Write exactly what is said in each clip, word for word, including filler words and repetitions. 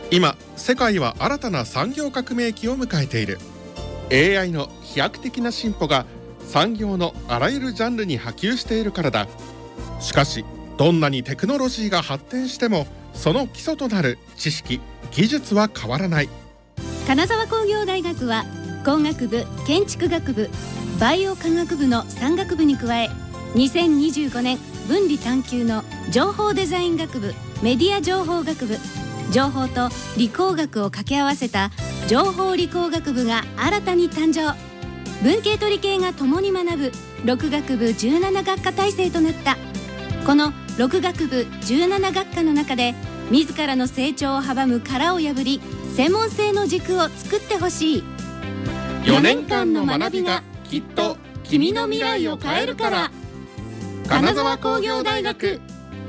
今世界は新たな産業革命期を迎えている。 エーアイ の飛躍的な進歩が産業のあらゆるジャンルに波及しているからだ。しかしどんなにテクノロジーが発展してもその基礎となる知識・技術は変わらない。 金沢工業大学は工学部、建築学部、バイオ科学部のさん学部に加え、にせんにじゅうごねん分離探究の情報デザイン学部、メディア情報学部、情報と理工学を掛け合わせた情報理工学部が新たに誕生。文系と理系が共に学ぶろく学部じゅうなな学科体制となった。このろく学部じゅうなな学科の中で自らの成長を阻む殻を破り、専門性の軸を作ってほしい。 よねんかんの学びがきっと君の未来を変えるから。金沢工業大学。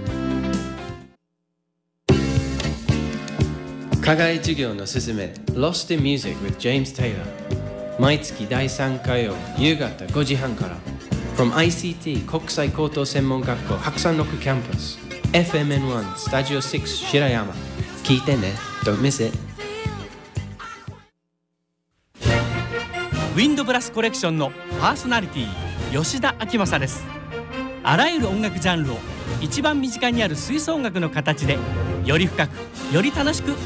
課外授業のすすめ Lost in Music with James Taylor、 毎月だいさん火曜夕方ごじはんから From アイシーティー 国際高等専門学校白山六キャンパス エフエムエヌワン スタジオろく白山。聞いてね。 Don't miss it。 ウィンドブラスコレクションのパーソナリティ吉田明正です。あらゆる音楽ジャンルを一番身近にある吹奏楽の形でより深くより楽しく